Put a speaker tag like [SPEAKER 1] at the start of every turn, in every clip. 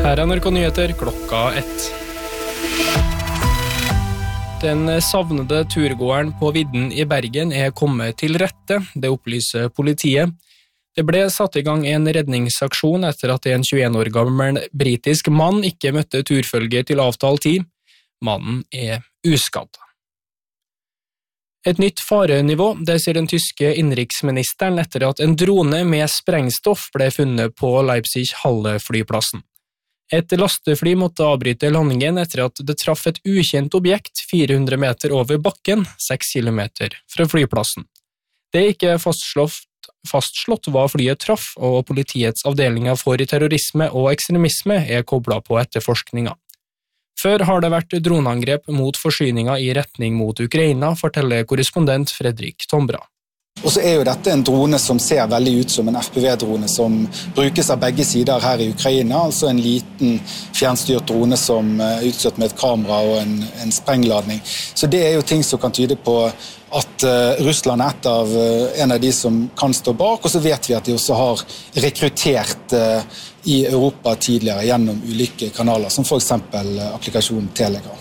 [SPEAKER 1] Her er NRK Nyheter klokka 1. Den savnede turgåeren på vidden i Bergen er kommet til rette, det opplyser politiet. Det ble satt i gang en redningsaksjon etter at en 21 år gammel britisk mann ikke møtte turfølger til avtalt tid. Mannen er uskadd. Et nytt farenivå, det sier den tyske innenriksministeren etter at en drone med sprengstoff ble funnet på Leipzig-Halle-flyplassen. Et lastefly måtte avbryte landingen etter at det traff et ukjent objekt 400 meter over bakken, 6 kilometer fra flyplassen. Det er ikke fastslått hva flyet traff, og politiets avdelinger for terrorisme og ekstremisme er koblet på etterforskninga. Før har det vært droneangrep mot forsyninger i retning mot Ukraina, forteller korrespondent Fredrik Tombra.
[SPEAKER 2] Og så er jo dette en drone som ser veldig ut som en FPV-drone som brukes av begge sider her i Ukraina, altså en liten fjernstyrt drone som er utstyrt med et kamera og en sprengladning. Så det er jo ting som kan tyde på at Russland er en av de som kan stå bak, og så vet vi at de også har rekruttert i Europa tidligere gjennom ulike kanaler, som for eksempel applikasjonen Telegram.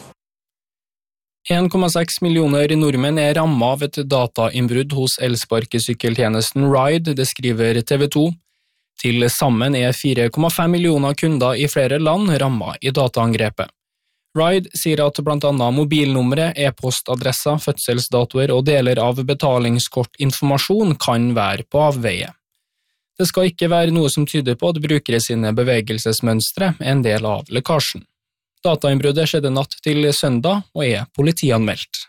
[SPEAKER 1] 1,6 millioner nordmenn er rammet av et datainnbrudd hos elsparkesykkeltjenesten Ride, det skriver TV 2. Til sammen er 4,5 millioner kunder i flere land rammet i dataangrepet. Ride sier at blant annet mobilnumre, e-postadresser, fødselsdatoer og deler av betalingskortinformasjon kan være på avveie. Det skal ikke være noe som tyder på at brukere sine bevegelsesmønstre er en del av lekkasjen. Datainnbruddet skjedde natt til søndag og er politianmeldt.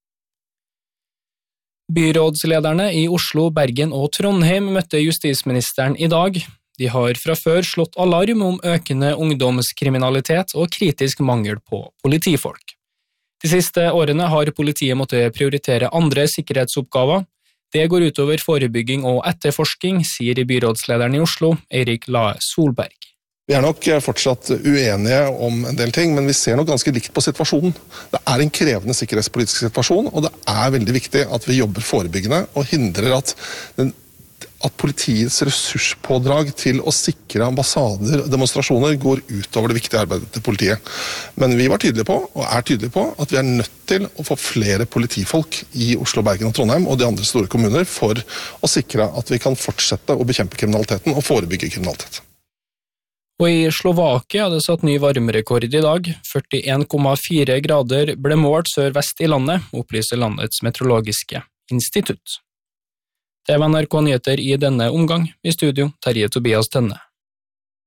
[SPEAKER 1] Byrådslederne i Oslo, Bergen og Trondheim møtte justisministeren i dag. De har fra før slått alarm om økende ungdomskriminalitet og kritisk mangel på politifolk. De siste årene har politiet måttet prioritere andre sikkerhetsoppgaver. Det går utover forebygging og etterforsking, sier byrådslederen i Oslo, Eirik Lae Solberg.
[SPEAKER 3] Vi er nok fortsatt uenige om en del ting, men vi ser nok ganske likt på situasjonen. Det er en krevende sikkerhetspolitisk situasjon, og det er veldig viktig at vi jobber forebyggende og hindrer at politiets ressurspådrag til å sikre ambassader og demonstrasjoner går utover det viktige arbeidet til politiet. Men vi var tydelige på, og er tydelige på, at vi er nødt til å få flere politifolk i Oslo, Bergen og Trondheim og de andre store kommuner for å sikre at vi kan fortsette å bekjempe kriminaliteten og forebygge kriminalitet.
[SPEAKER 1] Og i Slovakia er det satt ny varmerekord i dag. 41,4 grader ble målt sør-vest i landet, opplyser landets meteorologiske institutt. Det var NRK Nyheter i denne omgang. I studio, Terje Tobias Tenne.